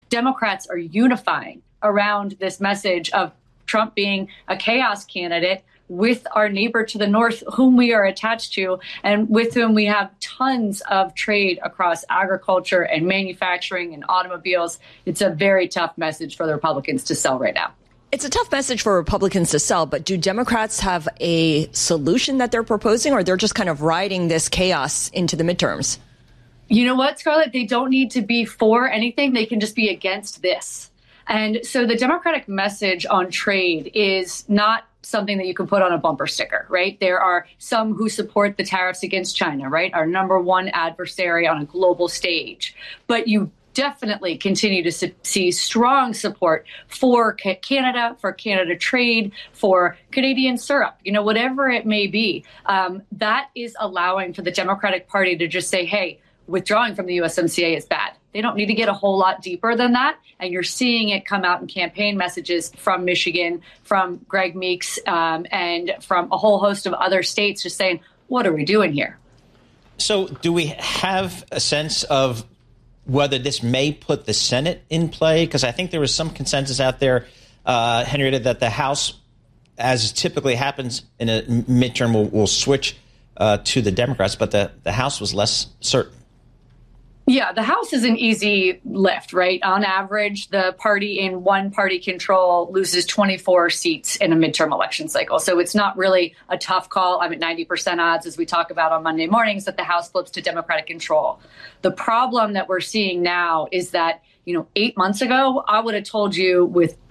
Democrats are unifying around this message of Trump being a chaos candidate with our neighbor to the north, whom we are attached to and with whom we have tons of trade across agriculture and manufacturing and automobiles. It's a very tough message for the Republicans to sell right now. It's a tough message for Republicans to sell, but do Democrats have a solution that they're proposing, or they're just kind of riding this chaos into the midterms? You know what, Scarlett? They don't need to be for anything. They can just be against this. And so the Democratic message on trade is not something that you can put on a bumper sticker, right? There are some who support the tariffs against China, right? Our number one adversary on a global stage. But you definitely continue to see strong support for Canada, for Canada trade, for Canadian syrup, whatever it may be. That is allowing for the Democratic Party to just say, hey, withdrawing from the USMCA is bad. They don't need to get a whole lot deeper than that. And you're seeing it come out in campaign messages from Michigan, from Greg Meeks, and from a whole host of other states just saying, what are we doing here? So do we have a sense of whether this may put the Senate in play? Because I think there was some consensus out there, Henrietta, that the House, as typically happens in a midterm, will switch to the Democrats, but the House was less certain. Yeah, the House is an easy lift, right? On average, the party in one party control loses 24 seats in a midterm election cycle. So it's not really a tough call. I'm at 90% odds, as we talk about on Monday mornings, that the House flips to Democratic control. The problem that we're seeing now is that, 8 months ago, I would have told you with